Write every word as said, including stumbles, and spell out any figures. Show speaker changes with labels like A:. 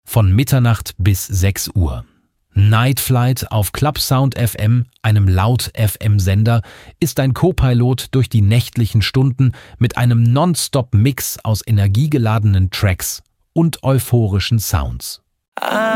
A: von Mitternacht bis sechs Uhr. Night Flight auf Clubsound F M, einem Laut-F M-Sender, ist ein Co-Pilot durch die nächtlichen Stunden mit einem Non-Stop-Mix aus energiegeladenen Tracks und euphorischen Sounds.
B: I